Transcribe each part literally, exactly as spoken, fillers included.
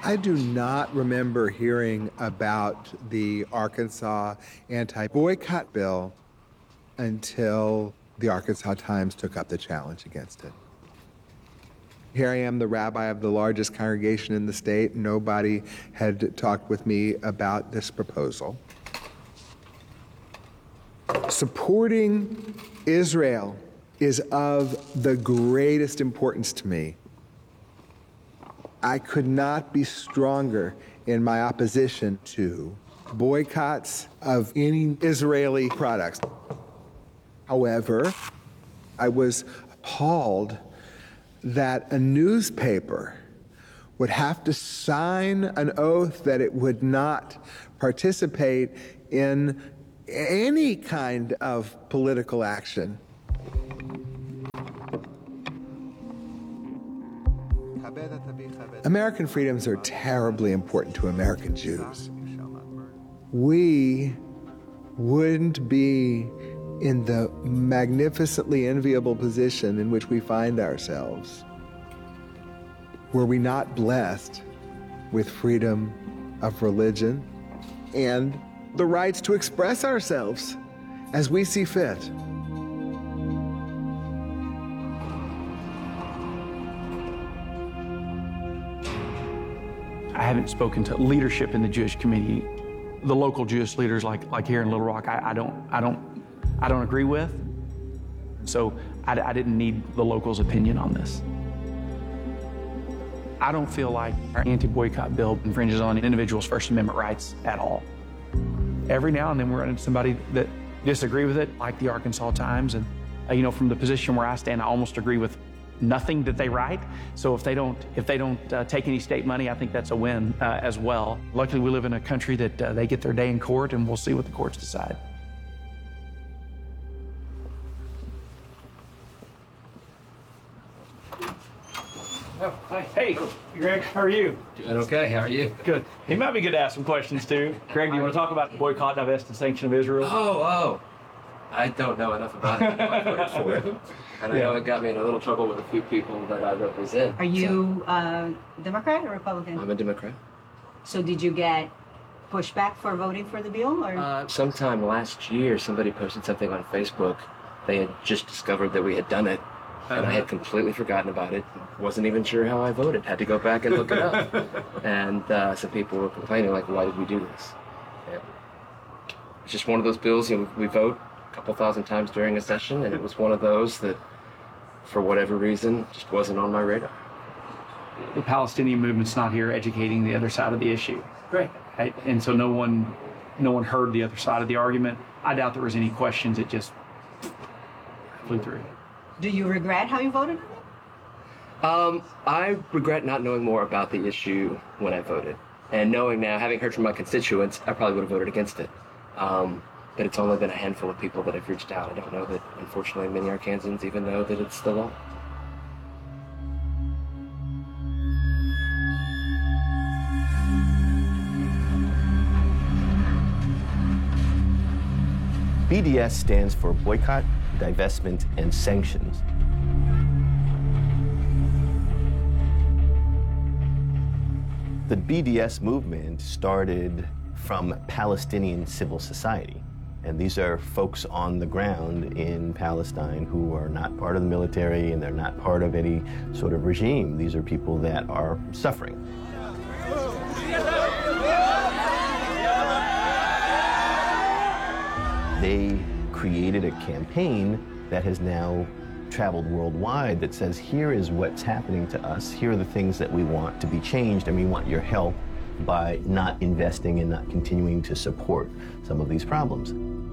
I do not remember hearing about the Arkansas anti-boycott bill until the Arkansas Times took up the challenge against it. Here I am, the rabbi of the largest congregation in the state. Nobody had talked with me about this proposal. Supporting Israel is of the greatest importance to me. I could not be stronger in my opposition to boycotts of any Israeli products. However, I was appalled that a newspaper would have to sign an oath that it would not participate in any kind of political action. American freedoms are terribly important to American Jews. We wouldn't be in the magnificently enviable position in which we find ourselves were we not blessed with freedom of religion and the rights to express ourselves as we see fit. I haven't spoken to leadership in the Jewish community, the local Jewish leaders like like here in Little Rock. I, I don't I don't I don't agree with. So I, I didn't need the locals' opinion on this. I don't feel like our anti-boycott bill infringes on an individual's First Amendment rights at all. Every now and then we run into somebody that disagree with it, like the Arkansas Times, and uh, you know, from the position where I stand, I almost agree with nothing that they write. So if they don't, if they don't uh, take any state money, I think that's a win uh, as well. Luckily, we live in a country that uh, they get their day in court, and we'll see what the courts decide. Oh, hi. Hey, Greg, how are you? Doing okay, how are you? Good. It might be good to ask some questions too. Greg, do you want to talk about the boycott, divest, and sanction of Israel? Oh, oh. I don't know enough about it. I voted for it. And I Yeah. know it got me in a little trouble with a few people that I represent. Are you uh, Democrat or Republican? I'm a Democrat. So did you get pushback for voting for the bill? Or? Uh, sometime last year, somebody posted something on Facebook. They had just discovered that we had done it, and I had completely forgotten about it. Wasn't even sure how I voted. Had to go back and look it up. And uh, some people were complaining, like, why did we do this? Yeah. It's just one of those bills, you know, we vote a couple thousand times during a session, and it was one of those that, for whatever reason, just wasn't on my radar. The Palestinian movement's not here educating the other side of the issue. Right. Right? And so no one, no one heard the other side of the argument. I doubt there was any questions. It just flew through. Do you regret how you voted? Um, I regret not knowing more about the issue when I voted. And knowing now, having heard from my constituents, I probably would have voted against it. Um, but it's only been a handful of people that have reached out. I don't know that, unfortunately, many Arkansans even know that it's the law. B D S stands for Boycott, Divestment, and Sanctions. The B D S movement started from Palestinian civil society. And these are folks on the ground in Palestine who are not part of the military and they're not part of any sort of regime. These are people that are suffering. They created a campaign that has now traveled worldwide that says, here is what's happening to us, here are the things that we want to be changed, and we want your help by not investing and not continuing to support some of these problems.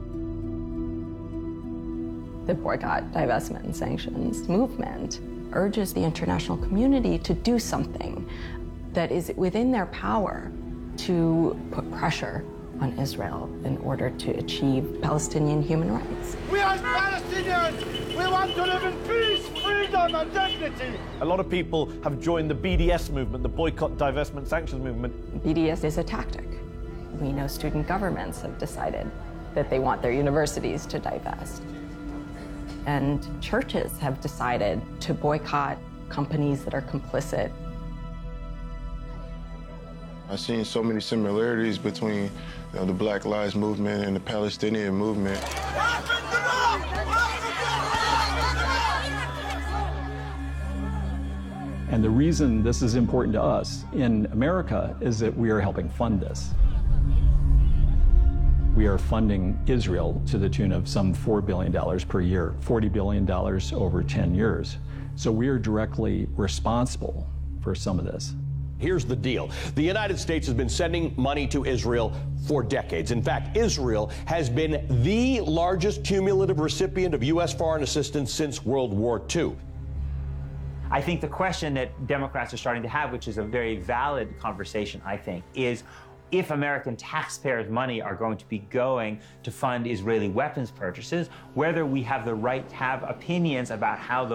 The Boycott, Divestment, and Sanctions movement urges the international community to do something that is within their power to put pressure on Israel in order to achieve Palestinian human rights. We as Palestinians, we want to live in peace, freedom, and dignity. A lot of people have joined the B D S movement, the Boycott, Divestment, Sanctions movement. B D S is a tactic. We know student governments have decided that they want their universities to divest. And churches have decided to boycott companies that are complicit. I've seen so many similarities between you know, the Black Lives Movement and the Palestinian movement. And the reason this is important to us in America is that we are helping fund this. We are funding Israel to the tune of some four billion dollars per year, forty billion dollars over ten years. So we are directly responsible for some of this. Here's the deal. The United States has been sending money to Israel for decades. In fact, Israel has been the largest cumulative recipient of U S foreign assistance since World War Two. I think the question that Democrats are starting to have, which is a very valid conversation, I think, is if American taxpayers' money are going to be going to fund Israeli weapons purchases, whether we have the right to have opinions about how those